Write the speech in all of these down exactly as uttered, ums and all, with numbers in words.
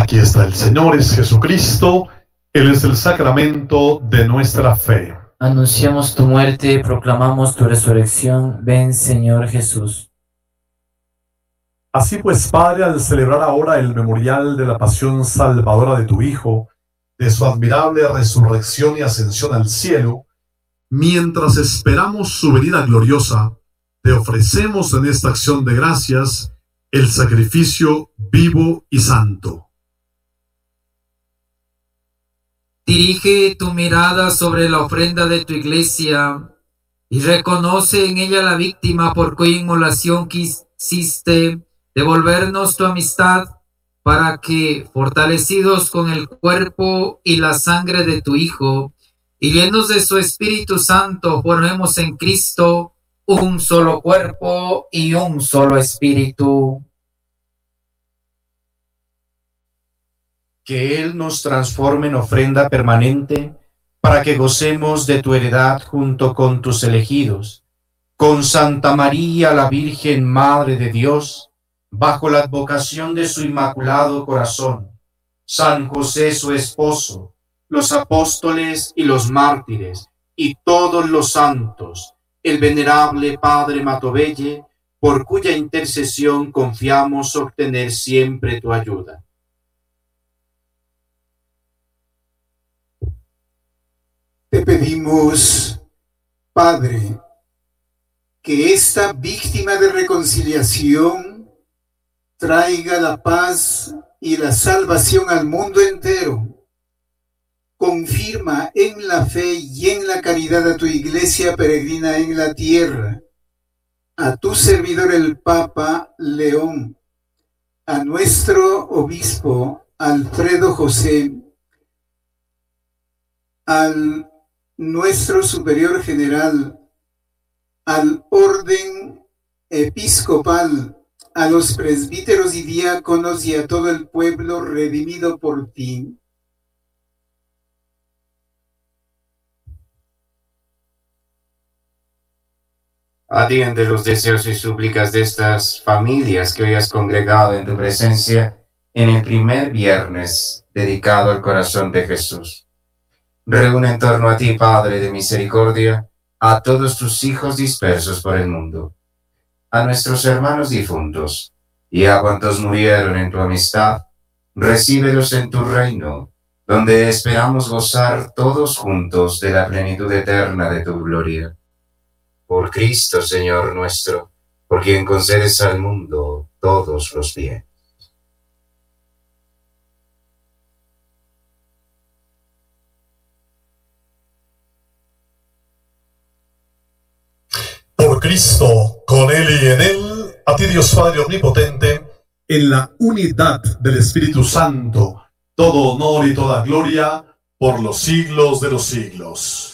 Aquí está el Señor, es Jesucristo. Él es el sacramento de nuestra fe. Anunciamos tu muerte, proclamamos tu resurrección. Ven, Señor Jesús. Así pues, Padre, al celebrar ahora el memorial de la pasión salvadora de tu Hijo, de su admirable resurrección y ascensión al cielo, mientras esperamos su venida gloriosa, te ofrecemos en esta acción de gracias el sacrificio vivo y santo. Dirige tu mirada sobre la ofrenda de tu iglesia y reconoce en ella la víctima por cuya inmolación quisiste devolvernos tu amistad, para que, fortalecidos con el cuerpo y la sangre de tu Hijo y llenos de su Espíritu Santo, formemos en Cristo un solo cuerpo y un solo espíritu. Que Él nos transforme en ofrenda permanente, para que gocemos de tu heredad junto con tus elegidos, con Santa María, la Virgen Madre de Dios, bajo la advocación de su Inmaculado Corazón, San José su esposo, los apóstoles y los mártires, y todos los santos, el venerable Padre Matovelle, por cuya intercesión confiamos obtener siempre tu ayuda. Te pedimos, Padre, que esta víctima de reconciliación traiga la paz y la salvación al mundo entero. Confirma en la fe y en la caridad a tu iglesia peregrina en la tierra, a tu servidor el Papa León, a nuestro obispo Alfredo José, al nuestro superior general, al orden episcopal, a los presbíteros y diáconos y a todo el pueblo redimido por ti. Atiende los deseos y súplicas de estas familias que hoy has congregado en tu presencia en el primer viernes dedicado al corazón de Jesús. Reúne en torno a ti, Padre de misericordia, a todos tus hijos dispersos por el mundo, a nuestros hermanos difuntos y a cuantos murieron en tu amistad. Recíbelos en tu reino, donde esperamos gozar todos juntos de la plenitud eterna de tu gloria. Por Cristo, Señor nuestro, por quien concedes al mundo todos los bienes. Por Cristo, con Él y en Él, a ti Dios Padre Omnipotente, en la unidad del Espíritu Santo, todo honor y toda gloria por los siglos de los siglos.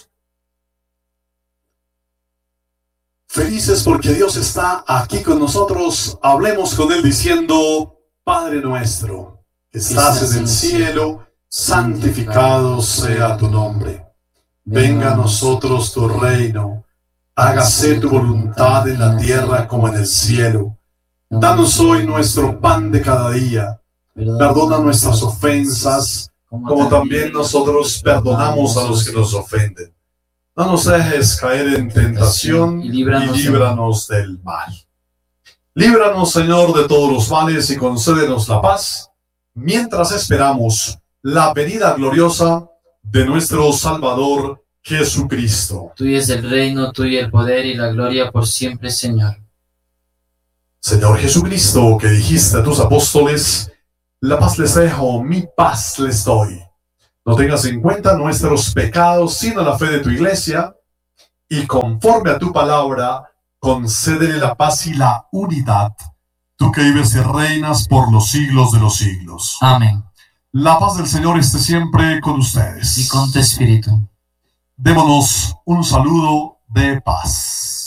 Felices porque Dios está aquí con nosotros, hablemos con Él diciendo: Padre nuestro, que estás en el cielo, santificado sea tu nombre. Venga a nosotros tu reino, hágase tu voluntad en la tierra como en el cielo. Danos hoy nuestro pan de cada día, perdona nuestras ofensas, como también nosotros perdonamos a los que nos ofenden. No nos dejes caer en tentación y líbranos, y líbranos del mal. Líbranos, Señor, de todos los males y concédenos la paz, mientras esperamos la venida gloriosa de nuestro Salvador Jesucristo. Tuyo es el reino, tuyo el poder y la gloria por siempre, Señor. Señor Jesucristo, que dijiste a tus apóstoles: la paz les dejo, mi paz les doy. No tengas en cuenta nuestros pecados, sino la fe de tu iglesia, y conforme a tu palabra, concédele la paz y la unidad, tú que vives y reinas por los siglos de los siglos. Amén. La paz del Señor esté siempre con ustedes. Y con tu espíritu. Démonos un saludo de paz.